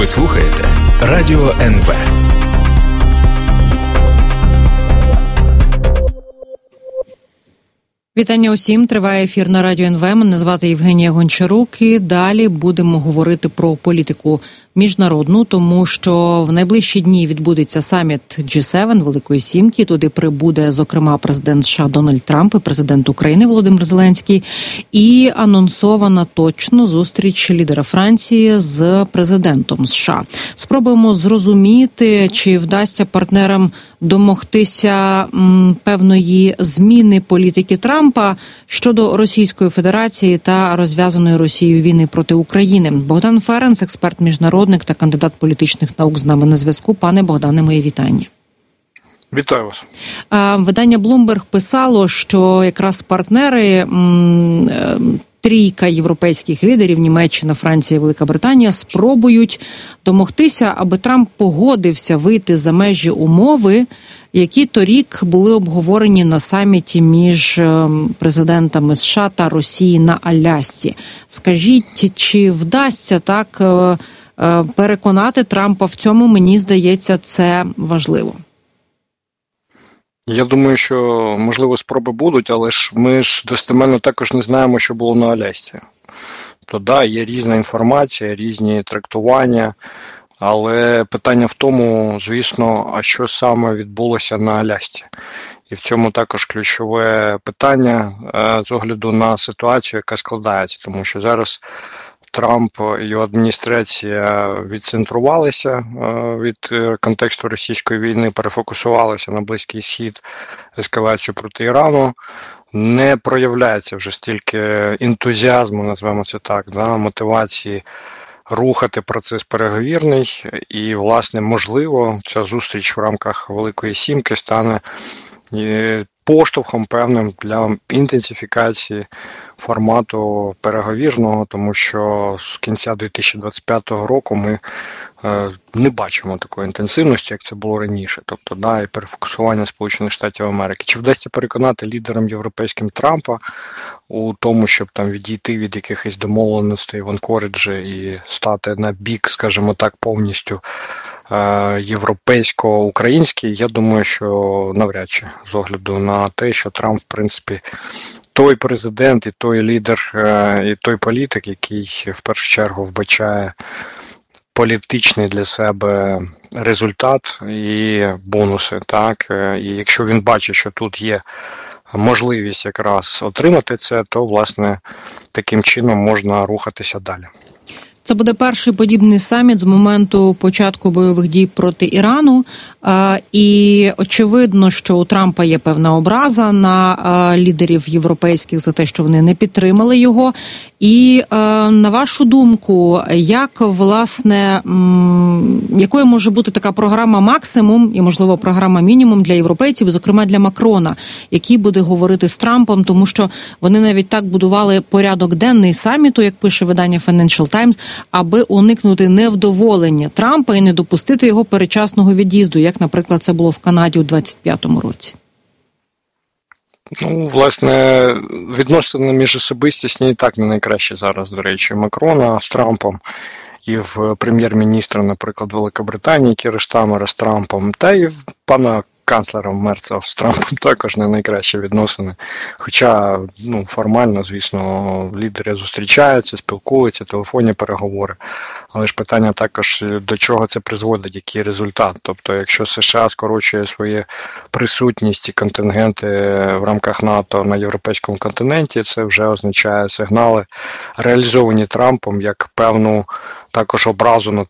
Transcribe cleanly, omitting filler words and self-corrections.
Ви слухаєте Радіо НВ. Вітання усім. Триває ефір на Радіо НВ. Мене звати Євгенія Гончарук. І далі будемо говорити про політику міжнародну, тому що в найближчі дні відбудеться саміт G7 Великої Сімки. Туди прибуде, зокрема, президент США Дональд Трамп і президент України Володимир Зеленський. І анонсована точно зустріч лідера Франції з президентом США. Спробуємо зрозуміти, чи вдасться партнерам домогтися певної зміни політики Трампа щодо Російської Федерації та розв'язаної Росією війни проти України. Богдан Ференц, експерт міжнародник та кандидат політичних наук, з нами на зв'язку. Пане Богдане, мої вітання. Вітаю вас. Видання Bloomberg писало, що якраз партнери, трійка європейських лідерів, Німеччина, Франція, Велика Британія, спробують домогтися, аби Трамп погодився вийти за межі умови, які торік були обговорені на саміті між президентами США та Росії на Алясці. Скажіть, чи вдасться так переконати Трампа в цьому? Мені здається, це важливо. Я думаю, що, можливо, спроби будуть, але ж ми достеменно також не знаємо, що було на Алясці. Тобто, є різна інформація, різні трактування, але питання в тому, звісно, а що саме відбулося на Алясці. І в цьому також ключове питання з огляду на ситуацію, яка складається, тому що зараз Трамп і його адміністрація відцентрувалися від контексту російської війни, перефокусувалися на Близький Схід, ескалацію проти Ірану. Не проявляється вже стільки ентузіазму, назвемо це так, мотивації рухати процес переговірний. І, власне, можливо, ця зустріч в рамках Великої Сімки стане поштовхом певним для інтенсифікації формату переговірного, тому що з кінця 2025 року ми не бачимо такої інтенсивності, як це було раніше. Тобто, і перефокусування Сполучених Штатів Америки. Чи вдасться переконати лідерам європейським Трампа у тому, щоб там відійти від якихось домовленостей в Анкориджі і стати на бік, скажімо так, повністю європейсько-український? Я думаю, що навряд чи, з огляду на те, що Трамп, в принципі, той президент, і той лідер, і той політик, який в першу чергу вбачає політичний для себе результат і бонуси, так? І якщо він бачить, що тут є можливість якраз отримати це, то, власне, таким чином можна рухатися далі. Це буде перший подібний саміт з моменту початку бойових дій проти Ірану. І очевидно, що у Трампа є певна образа на лідерів європейських за те, що вони не підтримали його. І на вашу думку, якою може бути така програма максимум і, можливо, програма мінімум для європейців, зокрема для Макрона, який буде говорити з Трампом, тому що вони навіть так будували порядок денний саміту, як пише видання Financial Times, аби уникнути невдоволення Трампа і не допустити його передчасного від'їзду, як, наприклад, це було в Канаді у 25-му році. Власне, відносини міжособистісні і так не найкраще зараз, до речі, Макрона з Трампом і в прем'єр-міністра, наприклад, Великобританії Кіра Стармера з Трампом, та і в пана канцлера Мерца з Трампом також не найкращі відносини. Хоча, формально, звісно, лідери зустрічаються, спілкуються, телефонні переговори. Але ж питання також, до чого це призводить, який результат. Тобто, якщо США скорочує свою присутність і контингенти в рамках НАТО на європейському континенті, це вже означає сигнали, реалізовані Трампом, як певну також образу на